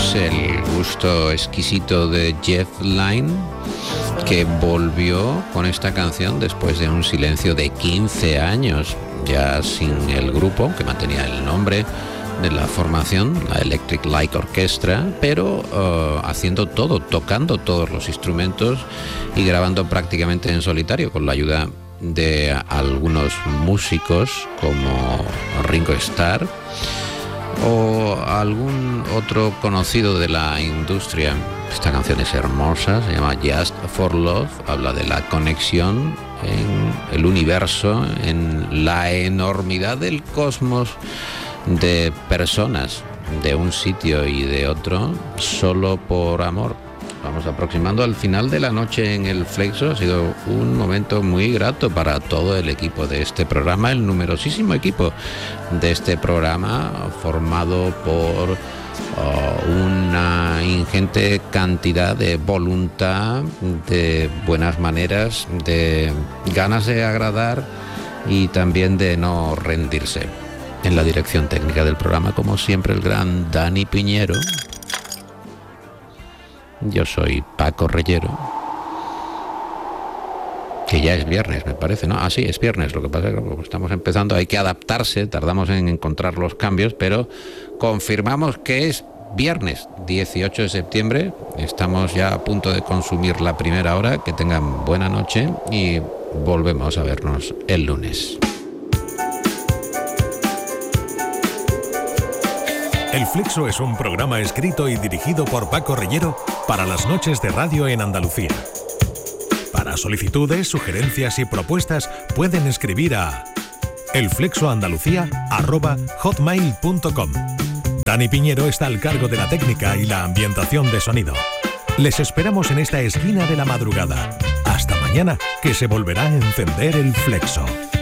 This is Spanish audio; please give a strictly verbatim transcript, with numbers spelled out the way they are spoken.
es el gusto exquisito de Jeff Lynne, que volvió con esta canción después de un silencio de quince años, ya sin el grupo, que mantenía el nombre de la formación, la Electric Light Orchestra, pero uh, haciendo todo, tocando todos los instrumentos y grabando prácticamente en solitario, con la ayuda de algunos músicos como Ringo Starr o algún otro conocido de la industria. Esta canción es hermosa, se llama Just for Love, habla de la conexión en el universo, en la enormidad del cosmos, de personas de un sitio y de otro, solo por amor. Vamos aproximando al final de la noche en el Flexo. Ha sido un momento muy grato para todo el equipo de este programa, el numerosísimo equipo de este programa, formado por oh, una ingente cantidad de voluntad, de buenas maneras, de ganas de agradar y también de no rendirse. En la dirección técnica del programa, como siempre, el gran Dani Piñero. Yo soy Paco Reyero. Que ya es viernes, me parece, ¿no? Ah, sí, es viernes. Lo que pasa es que como estamos empezando, hay que adaptarse, tardamos en encontrar los cambios, pero confirmamos que es viernes dieciocho de septiembre. Estamos ya a punto de consumir la primera hora. Que tengan buena noche y volvemos a vernos el lunes. El Flexo es un programa escrito y dirigido por Paco Reyero para las noches de radio en Andalucía. Para solicitudes, sugerencias y propuestas pueden escribir a elflexoandalucía arroba hotmail punto com. Dani Piñero está al cargo de la técnica y la ambientación de sonido. Les esperamos en esta esquina de la madrugada. Hasta mañana, que se volverá a encender el Flexo.